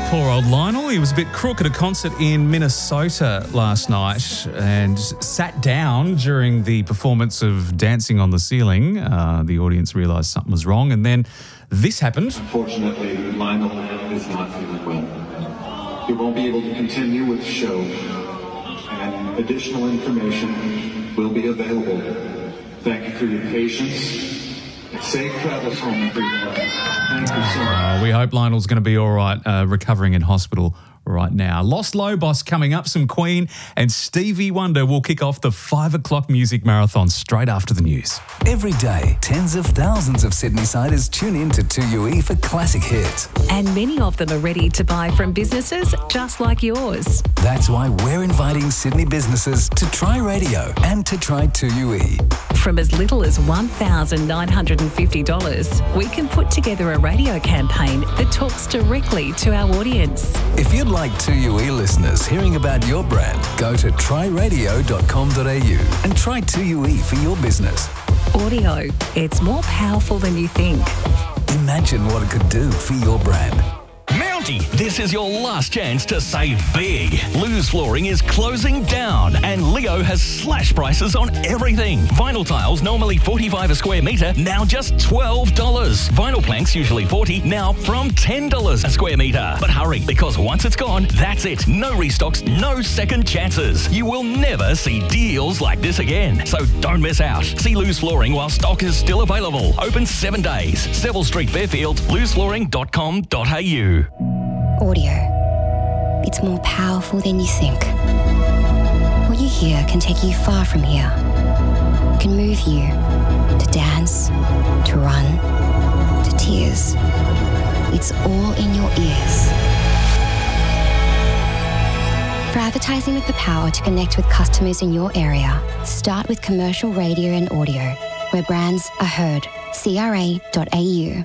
Poor old Lionel. He was a bit crook at a concert in Minnesota last night and sat down during the performance of Dancing on the Ceiling. The audience realised something was wrong, and then this happened. Unfortunately, Lionel is not feeling well. He won't be able to continue with the show, and additional information will be available. Thank you for your patience. Safe travels home for you. Thank you so much. We hope Lionel's going to be all right, recovering in hospital right now. Lost Lobos coming up, some Queen, and Stevie Wonder will kick off the 5 o'clock music marathon straight after the news. Every day, tens of thousands of Sydney-siders tune in to 2UE for classic hits. And many of them are ready to buy from businesses just like yours. That's why we're inviting Sydney businesses to try radio and to try 2UE. From as little as $1,950, we can put together a radio campaign that talks directly to our audience. If you'd like 2UE listeners hearing about your brand, go to tryradio.com.au and try 2UE for your business. Audio, it's more powerful than you think. Imagine what it could do for your brand. Mountie, this is your last chance to save big. Lou's Flooring is closing down and Leo has slash prices on everything. Vinyl tiles, normally $45 a square metre, now just $12. Vinyl planks, usually $40, now from $10 a square metre. But hurry, because once it's gone, that's it. No restocks, no second chances. You will never see deals like this again. So don't miss out. See Lou's Flooring while stock is still available. Open 7 days. Seville Street, Fairfield, lousflooring.com.au. Audio. It's more powerful than you think. What you hear can take you far from here. It can move you to dance, to run, to tears. It's all in your ears. For advertising with the power to connect with customers in your area, start with commercial radio and audio, where brands are heard. CRA.au.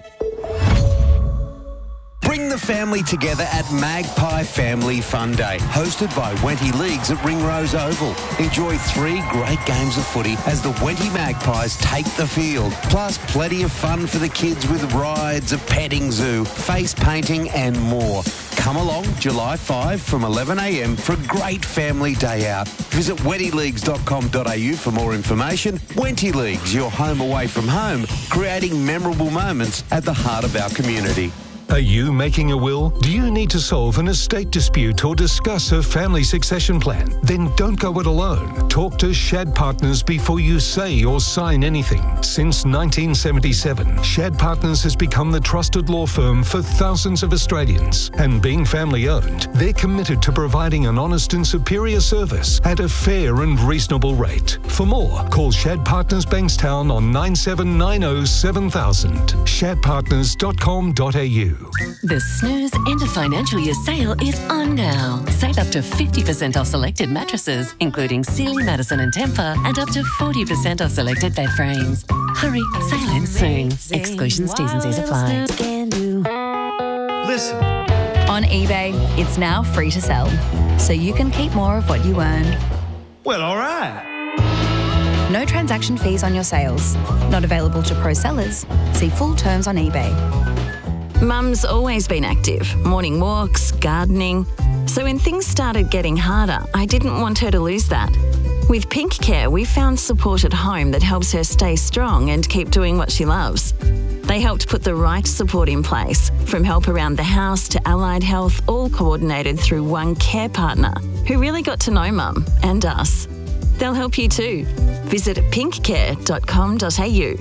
Bring the family together at Magpie Family Fun Day, hosted by Wenty Leagues at Ringrose Oval. Enjoy 3 great games of footy as the Wenty Magpies take the field, plus plenty of fun for the kids with rides, a petting zoo, face painting and more. Come along July 5 from 11 a.m. for a great family day out. Visit wentyleagues.com.au for more information. Wenty Leagues, your home away from home, creating memorable moments at the heart of our community. Are you making a will? Do you need to solve an estate dispute or discuss a family succession plan? Then don't go it alone. Talk to Shad Partners before you say or sign anything. Since 1977, Shad Partners has become the trusted law firm for thousands of Australians. And being family-owned, they're committed to providing an honest and superior service at a fair and reasonable rate. For more, call Shad Partners Bankstown on 9790 7000. shadpartners.com.au. The Snooze End of Financial Year sale is on now. Save up to 50% off selected mattresses, including Sealy, Madison and Tempur, and up to 40% off selected bed frames. Hurry, sale ends soon. Exclusions, T's and C's apply. Listen. On eBay, it's now free to sell, so you can keep more of what you earn. Well, all right. No transaction fees on your sales. Not available to pro sellers. See full terms on eBay. Mum's always been active, morning walks, gardening. So when things started getting harder, I didn't want her to lose that. With Pink Care, we found support at home that helps her stay strong and keep doing what she loves. They helped put the right support in place, from help around the house to allied health, all coordinated through one care partner who really got to know Mum and us. They'll help you too. Visit pinkcare.com.au.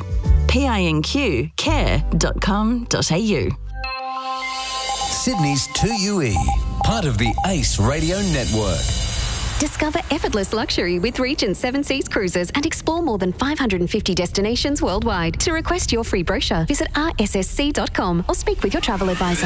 PINQ care.com.au. Sydney's 2UE, part of the ACE Radio Network. Discover effortless luxury with Regent 7 Seas Cruises and explore more than 550 destinations worldwide. To request your free brochure, visit rssc.com or speak with your travel advisor.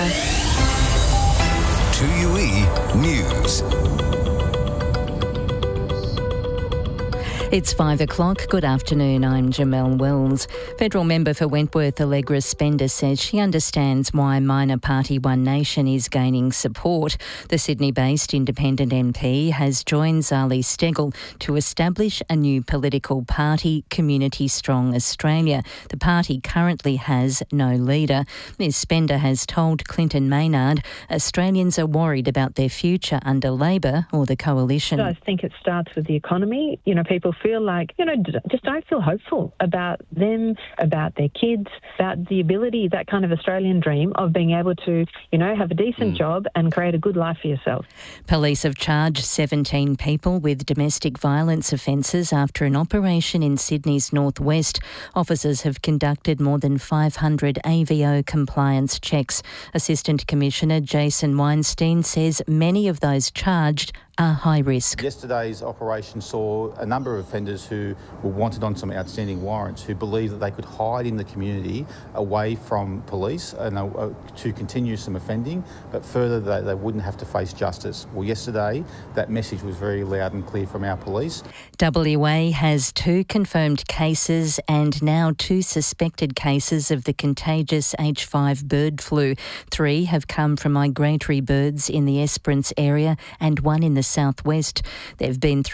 2UE News. It's 5 o'clock. Good afternoon. I'm Jamelle Wells. Federal member for Wentworth, Allegra Spender, says she understands why minor party One Nation is gaining support. The Sydney-based independent MP has joined Zali Steggall to establish a new political party, Community Strong Australia. The party currently has no leader. Ms Spender has told Clinton Maynard Australians are worried about their future under Labor or the coalition. I think it starts with the economy. People feel like, just don't feel hopeful about them, about their kids, about the ability, that kind of Australian dream of being able to, have a decent job and create a good life for yourself. Police have charged 17 people with domestic violence offences after an operation in Sydney's northwest. Officers have conducted more than 500 AVO compliance checks. Assistant Commissioner Jason Weinstein says many of those charged are high risk. Yesterday's operation saw a number of offenders who were wanted on some outstanding warrants who believed that they could hide in the community away from police and to continue some offending, but further they wouldn't have to face justice. Well, yesterday that message was very loud and clear from our police. WA has 2 confirmed cases and now 2 suspected cases of the contagious H5 bird flu. 3 have come from migratory birds in the Esperance area and 1 in the southwest. There have been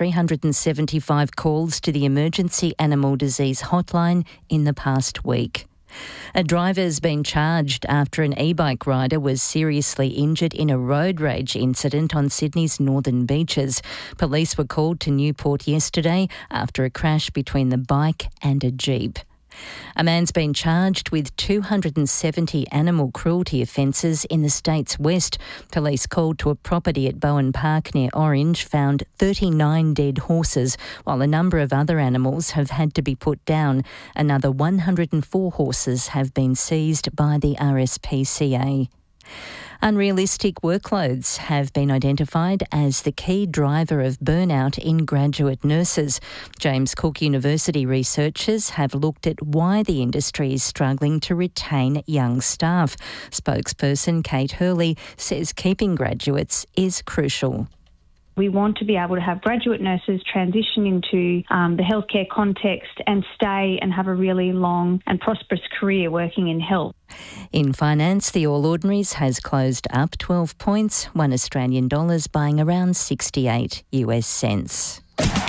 375 calls to the Emergency Animal Disease Hotline in the past week. A driver's been charged after an e-bike rider was seriously injured in a road rage incident on Sydney's northern beaches. Police were called to Newport yesterday after a crash between the bike and a jeep. A man's been charged with 270 animal cruelty offences in the state's west. Police called to a property at Bowen Park near Orange found 39 dead horses, while a number of other animals have had to be put down. Another 104 horses have been seized by the RSPCA. Unrealistic workloads have been identified as the key driver of burnout in graduate nurses. James Cook University researchers have looked at why the industry is struggling to retain young staff. Spokesperson Kate Hurley says keeping graduates is crucial. We want to be able to have graduate nurses transition into the healthcare context and stay and have a really long and prosperous career working in health. In finance, the All Ordinaries has closed up 12 points, $1 Australian buying around 68 US cents.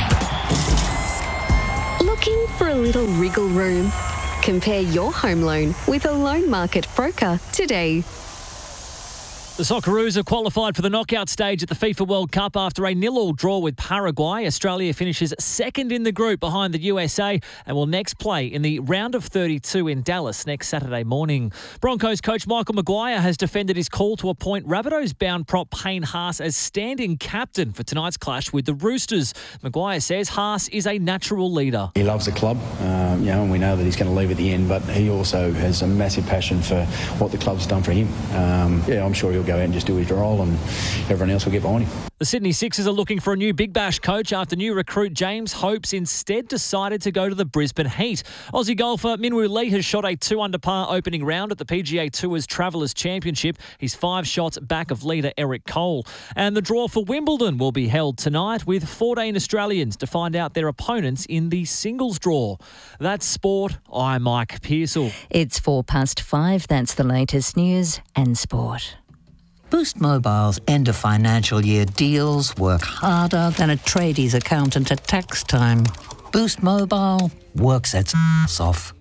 Looking for a little wriggle room? Compare your home loan with a loan market broker today. The Socceroos have qualified for the knockout stage at the FIFA World Cup after a 0-0 draw with Paraguay. Australia finishes second in the group behind the USA and will next play in the round of 32 in Dallas next Saturday morning. Broncos coach Michael Maguire has defended his call to appoint Rabbitohs-bound prop Payne Haas as stand-in captain for tonight's clash with the Roosters. Maguire says Haas is a natural leader. He loves the club, and we know that he's going to leave at the end, but he also has a massive passion for what the club's done for him. I'm sure he'll go out and just do his role and everyone else will get behind him. The Sydney Sixers are looking for a new Big Bash coach after new recruit James Hopes instead decided to go to the Brisbane Heat. Aussie golfer Minwoo Lee has shot a 2-under par opening round at the PGA Tour's Travellers Championship. He's 5 shots back of leader Eric Cole. And the draw for Wimbledon will be held tonight with 14 Australians to find out their opponents in the singles draw. That's sport. I'm Mike Pearsall. It's 5:04. That's the latest news and sport. Boost Mobile's end of financial year deals work harder than a tradies accountant at tax time. Boost Mobile works its ass off.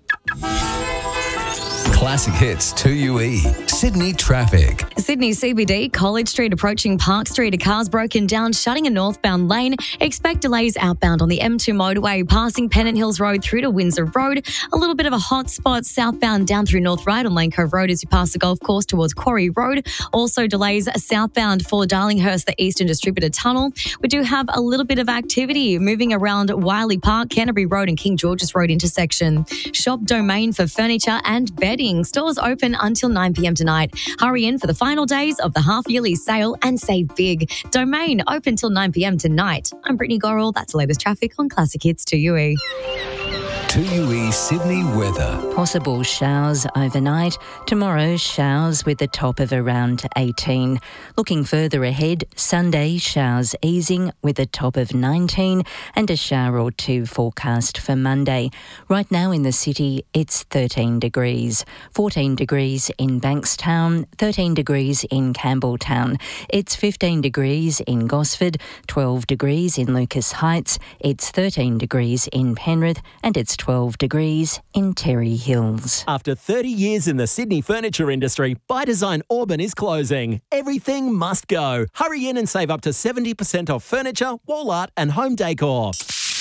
Classic Hits 2UE. Sydney traffic. Sydney CBD, College Street approaching Park Street. A car's broken down, shutting a northbound lane. Expect delays outbound on the M2 motorway, passing Pennant Hills Road through to Windsor Road. A little bit of a hot spot southbound down through North Ryde on Lane Cove Road as you pass the golf course towards Quarry Road. Also delays southbound for Darlinghurst, the Eastern Distributor Tunnel. We do have a little bit of activity moving around Wiley Park, Canterbury Road and King George's Road intersection. Shop Domain for furniture and bedding. Stores open until 9 p.m. tonight. Hurry in for the final days of the half-yearly sale and save big. Domain open till 9 p.m. tonight. I'm Brittany Gorrell. That's the latest traffic on Classic Hits 2UE. 2UE Sydney weather. Possible showers overnight. Tomorrow, showers with a top of around 18. Looking further ahead, Sunday, showers easing with a top of 19 and a shower or two forecast for Monday. Right now in the city, it's 13 degrees. 14 degrees in Bankstown, 13 degrees in Campbelltown. It's 15 degrees in Gosford, 12 degrees in Lucas Heights. It's 13 degrees in Penrith and it's 12 degrees in Terry Hills. After 30 years in the Sydney furniture industry, By Design Auburn is closing. Everything must go. Hurry in and save up to 70% off furniture, wall art and home decor.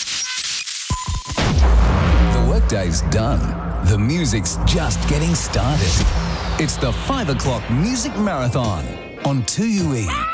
The workday's done. The music's just getting started. It's the 5 o'clock music marathon on 2UE.